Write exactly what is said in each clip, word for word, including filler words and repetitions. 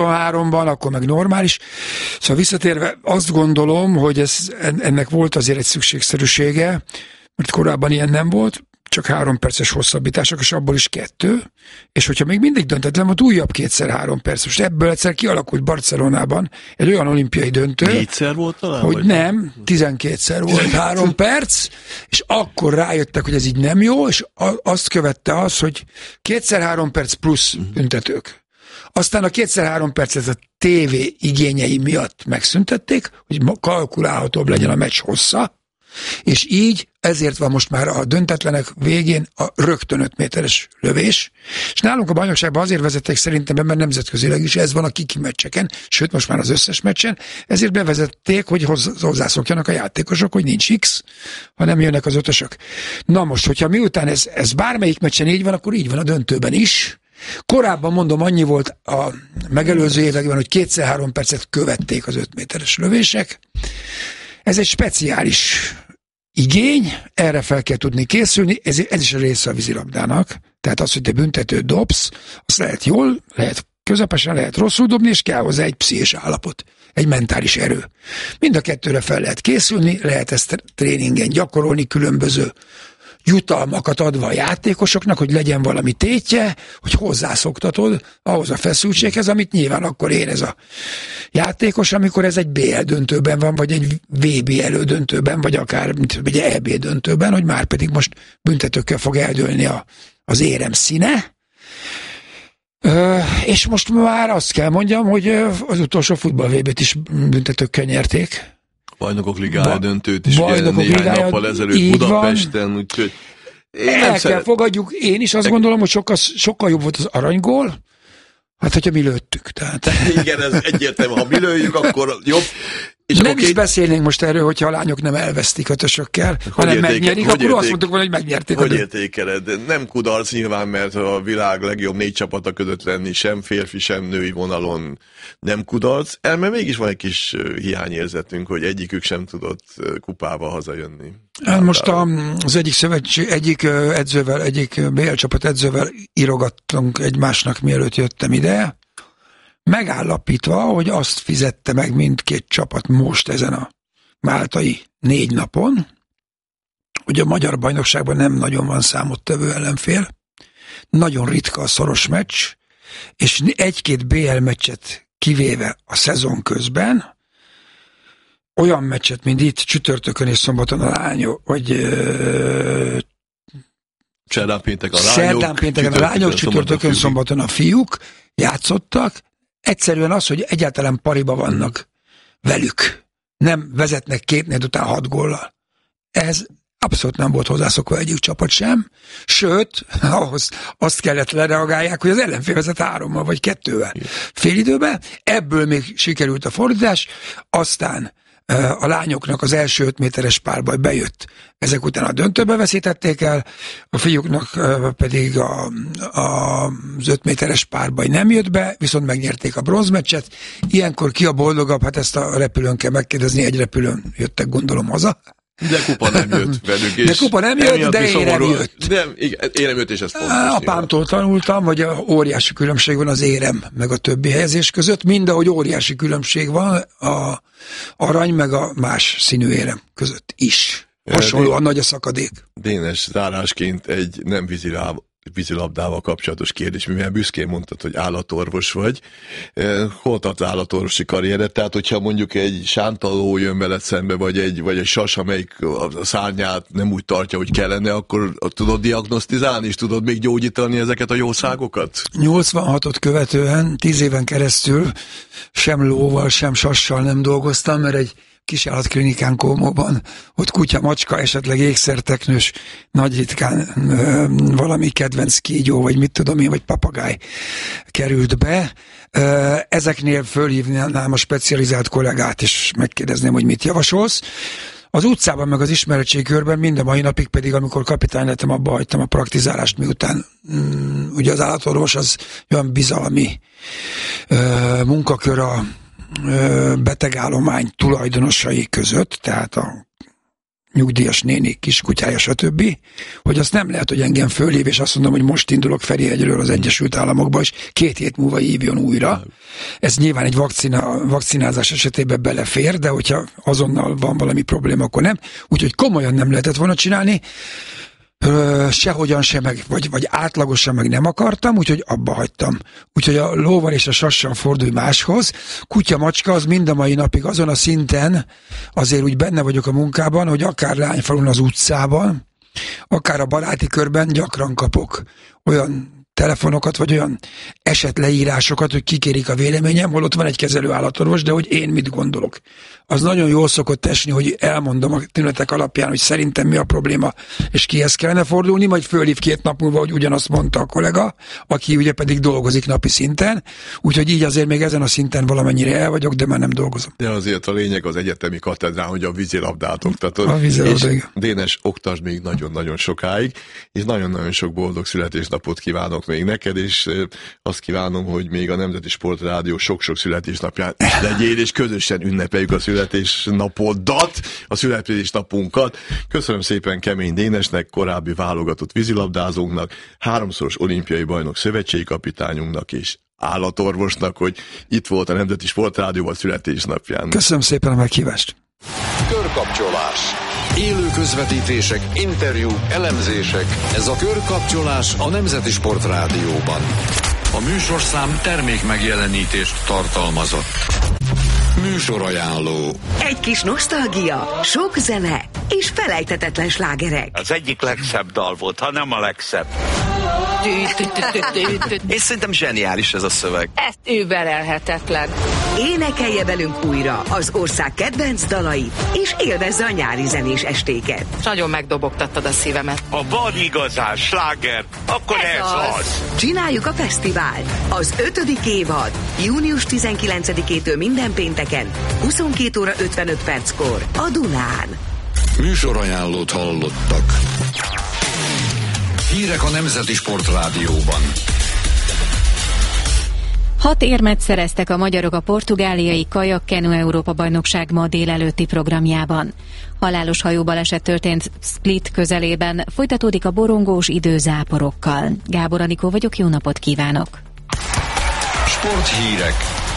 huszonháromban, akkor meg normális. Szóval visszatérve azt gondolom, hogy ez, ennek volt azért egy szükségszerűsége, mert korábban ilyen nem volt, csak három perces hosszabbítások, és abból is kettő, és hogyha még mindig döntetlen volt, újabb kétszer három perc. Most ebből egyszer kialakult Barcelonában egy olyan olimpiai döntő, Négyszer volt talán? hogy nem, tizenkétszer volt három perc, és akkor rájöttek, hogy ez így nem jó, és azt követte az, hogy kétszer három perc plusz büntetők. Aztán a kétszer három percet a tévé igényei miatt megszüntették, hogy kalkulálhatóbb legyen a meccs hossza, és így ezért van most már a döntetlenek végén a rögtön öt méteres lövés, és nálunk a bajnokságban azért vezették szerintem, mert nemzetközileg is ez van a kiki meccseken, sőt most már az összes meccsen, ezért bevezették, hogy hozzászokjanak a játékosok, hogy nincs X, hanem jönnek az ötösök. Na most, hogyha miután ez, ez bármelyik meccsen így van, akkor így van a döntőben is. Korábban mondom, annyi volt a megelőző években, hogy kétszer három percet követték az öt méteres lövések. Ez egy speciális igény, erre fel kell tudni készülni, ez, ez is a része a vízilabdának. Tehát az, hogy te büntetőt dobsz, azt lehet jól, lehet közepesen, lehet rosszul dobni, és kell hozzá egy pszichés állapot, egy mentális erő. Mind a kettőre fel lehet készülni, lehet ezt tréningen gyakorolni, különböző jutalmakat adva a játékosoknak, hogy legyen valami tétje, hogy hozzászoktatod ahhoz a feszültséghez, amit nyilván akkor érez a játékos, amikor ez egy bé el döntőben van, vagy egy vé bé elődöntőben, vagy akár egy é bé döntőben, hogy már pedig most büntetőkkel fog eldőlni a, az érem színe. Ö, és most már azt kell mondjam, hogy az utolsó futball vé bét is büntetőkkel nyerték. Bajnokok Ligája ba- döntőt is ugye néhány ligája, nappal ezelőtt Budapesten, úgyhogy én el nem szeret... kell fogadjuk, én is azt gondolom, hogy sokkal, sokkal jobb volt az arany-gól, hát hogyha mi lőttük. Tehát. Igen, ez egyértelmű, ha mi lőjük, akkor jobb. És nem akkor is két... beszélnénk most erről, hogyha a lányok nem elvesztik ötösökkel, hanem értéke, megnyerik, akkor érték, azt mondtuk volna, hogy megnyerték. Hogy értékeled? Nem kudarc nyilván, mert a világ legjobb négy csapata között lenni sem férfi, sem női vonalon nem kudarc, mert mégis van egy kis hiányérzetünk, hogy egyikük sem tudott kupával hazajönni. Hát most a, az egyik szövetség, egyik edzővel, egyik bé el csapat edzővel írogattunk egymásnak, mielőtt jöttem ide, megállapítva, hogy azt fizette meg mindkét csapat most ezen a máltai négy napon, hogy a magyar bajnokságban nem nagyon van számottevő ellenfél, nagyon ritka a szoros meccs, és egy-két bé el meccset kivéve a szezon közben, olyan meccset, mint itt csütörtökön és szombaton a lányok, vagy ö, Szerdán péntek a lányok, Szerdán pénteken a lányok, csütörtökön szombaton a fiúk játszottak. Egyszerűen az, hogy egyáltalán pariba vannak velük. Nem vezetnek két négy után hat góllal. Ez abszolút nem volt hozzászokva egyik csapat sem. Sőt, ahhoz azt kellett lereagálják, hogy az ellenfél vezet hárommal vagy kettővel fél időben. Ebből még sikerült a fordítás. Aztán a lányoknak az első öt méteres párbaj bejött. Ezek után a döntőbe veszítették el, a fiúknak pedig a, a, az öt méteres párbaj nem jött be, viszont megnyerték a bronzmeccset. Ilyenkor ki a boldogabb? Hát ezt a repülőn kell megkérdezni, egy repülőn jöttek, gondolom, haza. De kupa nem jött velük. És de kupa nem jött, de érem jött. De igen, érem jött, és ez fontos. Apámtól tanultam, hogy óriási különbség van az érem meg a többi helyezés között, mindahogy óriási különbség van a arany meg a más színű érem között is. Hasonlóan nagy a szakadék. Dénes, zárásként egy nem vízilabda vízilabdával kapcsolatos kérdés, mivel büszkén mondtad, hogy állatorvos vagy. Hol tart az állatorvosi karriered? Tehát, hogyha mondjuk egy sántaló jön veled szembe, vagy egy, vagy egy sas, amelyik a szárnyát nem úgy tartja, hogy kellene, akkor tudod diagnosztizálni, és tudod még gyógyítani ezeket a jószágokat? nyolcvanhatot követően, tíz éven keresztül sem lóval, sem sassal nem dolgoztam, mert egy kisállatklinikán Kómóban, ott kutya, macska, esetleg ékszerteknős, nagy ritkán ö, valami kedvenc kígyó, vagy mit tudom én, vagy papagáj került be. Ö, ezeknél fölhívnám a specializált kollégát, és megkérdezném, hogy mit javasolsz. Az utcában, meg az ismeretségkörben mind a mai napig pedig, amikor kapitány lettem, abba hagytam a praktizálást, miután mm, ugye az állatorvos az olyan bizalmi ö, munkakör a betegállomány tulajdonosai között, tehát a nyugdíjas néni, kiskutyája, stb., hogy azt nem lehet, hogy engem fölhív, és azt mondom, hogy most indulok Ferihegyről az Egyesült Államokba, és két hét múlva hívjon újra. Ez nyilván egy vakcina, vakcinázás esetében belefér, de hogyha azonnal van valami probléma, akkor nem. Úgyhogy komolyan nem lehetett volna csinálni, Ö, sehogyan sem, meg, vagy, vagy átlagosan meg nem akartam, úgyhogy abba hagytam. Úgyhogy a lóval és a sassal fordulj máshoz. Kutya, macska az mind a mai napig azon a szinten, azért úgy benne vagyok a munkában, hogy akár Lányfalun az utcában, akár a baráti körben gyakran kapok olyan telefonokat, vagy olyan esetleírásokat, hogy kikérik a véleményem, holott van egy kezelő állatorvos, de hogy én mit gondolok. Az nagyon jól szokott esni, hogy elmondom a tünetek alapján, hogy szerintem mi a probléma, és kihez kellene fordulni, majd fölhív két nap múlva, hogy ugyanazt mondta a kollega, aki ugye pedig dolgozik napi szinten, úgyhogy így azért még ezen a szinten valamennyire el vagyok, de már nem dolgozom. De azért a lényeg az egyetemi katedrán, hogy a vízilabdát oktatod. A vízilabdát. És Dénes, oktasd még nagyon-nagyon sokáig, és nagyon-nagyon sok boldog születésnapot kívánok még neked, és azt kívánom, hogy még a Nemzeti Sportrádió sok-sok születésnapján is legyél, és közösen ünnepeljük a születésnapodat, a születésnapunkat. Köszönöm szépen Kemény Dénesnek, korábbi válogatott vízilabdázónknak, háromszoros olimpiai bajnok szövetségi kapitányunknak és állatorvosnak, hogy itt volt a Nemzeti Sportrádióval születésnapján. Köszönöm szépen a meghívást. Körkapcsolás. Élő közvetítések, interjúk, elemzések. Ez a Körkapcsolás a Nemzeti Sportrádióban. A műsorszám termék megjelenítést tartalmazott. Műsorajánló. Egy kis nosztalgia, sok zene és felejthetetlen slágerek. Az egyik legszebb dal volt, ha nem a legszebb. És szerintem zseniális ez a szöveg. Ez überelhetetlen. Énekelje velünk újra az ország kedvenc dalait, és élvezze a nyári zenés estéket. Nagyon megdobogtattad a szívemet. Ha van igazán sláger, akkor ez, ez az. az. Csináljuk a fesztivált. Az ötödik évad. június tizenkilencedikétől minden pénteken, huszonkét óra ötvenöt perckor a Dunán. Műsorajánlót hallottak. Hírek a Nemzeti Sportrádióban. Hat érmet szereztek a magyarok a portugáliai kajak-kenu Európa-bajnokság ma délelőtti programjában. Halálos hajóbaleset történt Split közelében, folytatódik a borongós idő záporokkal. Gábor Anikó vagyok, jó napot kívánok! Sporthírek.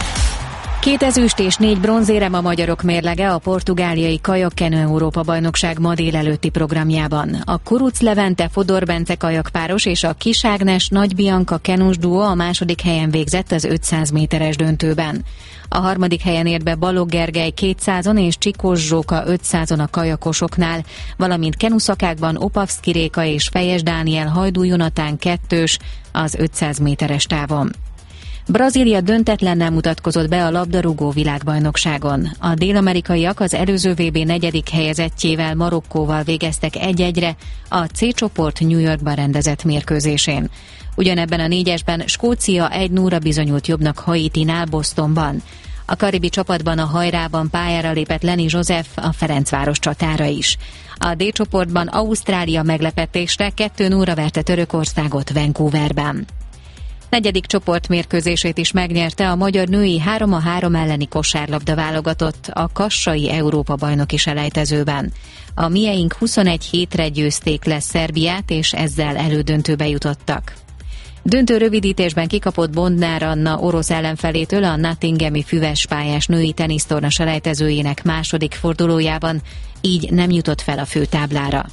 Két ezüst és négy bronzérem a magyarok mérlege a portugáliai kajak-kenu Európa-bajnokság ma délelőtti programjában. A Kuruc Levente Fodor Bence kajakpáros és a Kis Ágnes Nagy Bianca kenus duó a második helyen végzett az ötszáz méteres döntőben. A harmadik helyen ért be Balogh Gergely kétszázon és Csikós Zsóka ötszázon a kajakosoknál, valamint kenuszakákban Opavszki Réka és Fejes Dániel Hajdú Jonatán kettős az ötszáz méteres távon. Brazília döntetlennel mutatkozott be a labdarúgó világbajnokságon. A dél-amerikaiak az előző vé bé negyedik helyezettjével, Marokkóval végeztek egy-egyre a C csoport New Yorkban rendezett mérkőzésén. Ugyanebben a négyesben Skócia egy nulla bizonyult jobbnak Haitinál, Bostonban. A karibi csapatban a hajrában pályára lépett Lenny Joseph a Ferencváros csatára is. A D csoportban Ausztrália meglepetésre kettő nulla verte Törökországot Vancouverben. Negyedik csoportmérkőzését is megnyerte a magyar női három a három elleni kosárlabda válogatott a kassai Európa-bajnoki selejtezőben. A mieink huszonegy hétre győzték le Szerbiát, és ezzel elődöntőbe jutottak. Döntő rövidítésben kikapott Bondnár Anna orosz ellenfelétől a Nottinghami füves pályás női tenisztorna selejtezőjének második fordulójában, így nem jutott fel a főtáblára.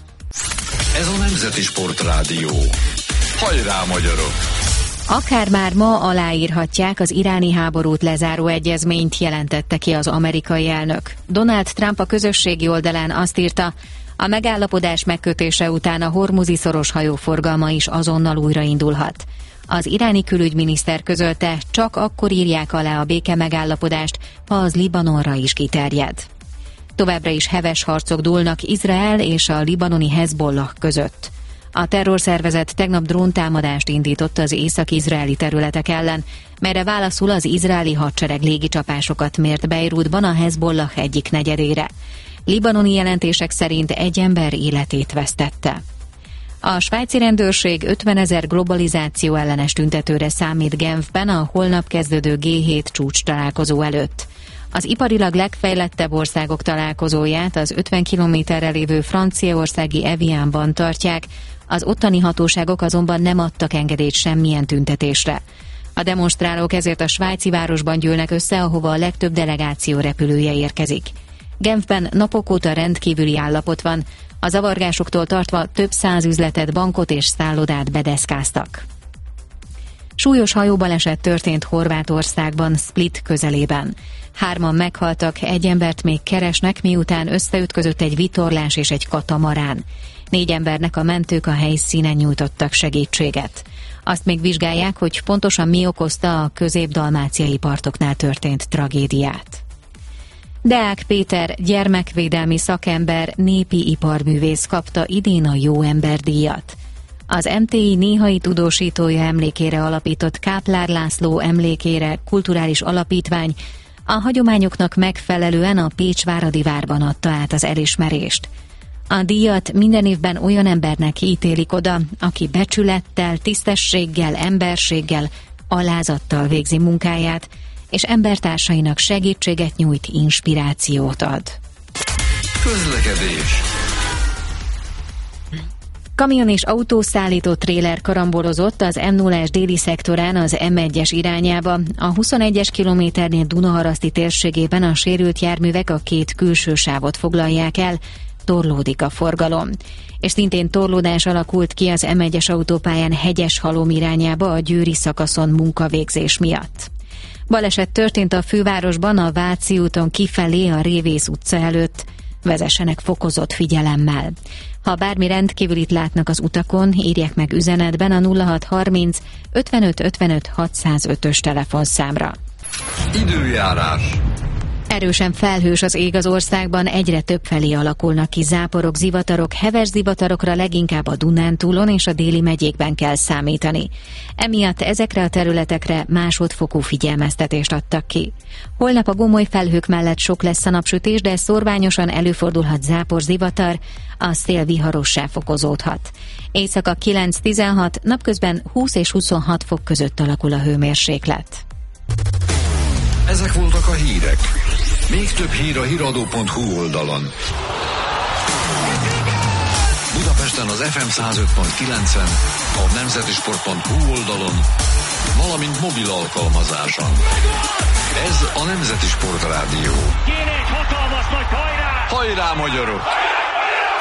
Ez a Nemzeti Sportrádió. Hajrá, magyarok! Akár már ma aláírhatják az iráni háborút lezáró egyezményt, jelentette ki az amerikai elnök. Donald Trump a közösségi oldalán azt írta, a megállapodás megkötése után a hormuzi szoros hajóforgalma is azonnal újraindulhat. Az iráni külügyminiszter közölte, csak akkor írják alá a béke megállapodást, ha az Libanonra is kiterjed. Továbbra is heves harcok dúlnak Izrael és a libanoni Hezbollah között. A terrorszervezet tegnap dróntámadást indított az észak-izraeli területek ellen, melyre válaszul az izraeli hadsereg légicsapásokat mért Beirutban a Hezbollah egyik negyedére. Libanoni jelentések szerint egy ember életét vesztette. A svájci rendőrség ötvenezer globalizáció ellenes tüntetőre számít Genfben a holnap kezdődő gé hét csúcs találkozó előtt. Az iparilag legfejlettebb országok találkozóját az ötven kilométerre lévő franciaországi Evianban tartják, az ottani hatóságok azonban nem adtak engedélyt semmilyen tüntetésre. A demonstrálók ezért a svájci városban gyűlnek össze, ahova a legtöbb delegáció repülője érkezik. Genfben napok óta rendkívüli állapot van, a zavargásoktól tartva több száz üzletet, bankot és szállodát bedeszkáztak. Súlyos hajóbaleset történt Horvátországban, Split közelében. Hárman meghaltak, egy embert még keresnek, miután összeütközött egy vitorlás és egy katamarán. Négy embernek a mentők a helyszínen nyújtottak segítséget. Azt még vizsgálják, hogy pontosan mi okozta a közép-dalmáciai partoknál történt tragédiát. Deák Péter gyermekvédelmi szakember, népi iparművész kapta idén a Jó Ember díjat. Az em té i néhai tudósítója emlékére alapított Káplár László emlékére kulturális alapítvány a hagyományoknak megfelelően a Pécs-Váradi várban adta át az elismerést. A díjat minden évben olyan embernek ítélik oda, aki becsülettel, tisztességgel, emberséggel, alázattal végzi munkáját, és embertársainak segítséget nyújt, inspirációt ad. Közlekedés. Kamion és autószállító tréler karambolozott az em nullás déli szektorán az em egyes irányába. A huszonegyes kilométernél Dunaharaszti térségében a sérült járművek a két külső sávot foglalják el, torlódik a forgalom. És szintén torlódás alakult ki az em egyes autópályán Hegyeshalom irányába a győri szakaszon munkavégzés miatt. Baleset történt a fővárosban a Váci úton kifelé a Révész utca előtt. Vezessenek fokozott figyelemmel. Ha bármi rendkívülit látnak az utakon, írják meg üzenetben a nulla hat harminc ötvenöt ötvenöt hatszázötös telefonszámra. Időjárás. Erősen felhős az ég az országban, egyre több felé alakulnak ki záporok, zivatarok, heves zivatarokra leginkább a Dunántúlon és a déli megyékben kell számítani. Emiatt ezekre a területekre másodfokú figyelmeztetést adtak ki. Holnap a gomoly felhők mellett sok lesz a napsütés, de szórványosan előfordulhat zápor, zivatar, a szél viharossá fokozódhat. Éjszaka kilenc tizenhat, napközben húsz és huszonhat fok között alakul a hőmérséklet. Ezek voltak a hírek. Még több hír a híradó pont hu oldalon. Budapesten az ef em száz öt pont kilencen, a nemzetisport pont hu oldalon, valamint mobil alkalmazáson. Ez a Nemzeti Sport Rádió. Kéne egy hatalmas nagy hajrá! Hajrá, magyarok!